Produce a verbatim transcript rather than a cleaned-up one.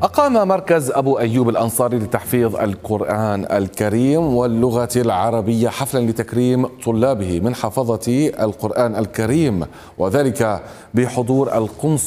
أقام مركز أبو أيوب الأنصاري لتحفيظ القرآن الكريم واللغة العربية حفلا لتكريم طلابه من حفظة القرآن الكريم، وذلك بحضور القنصل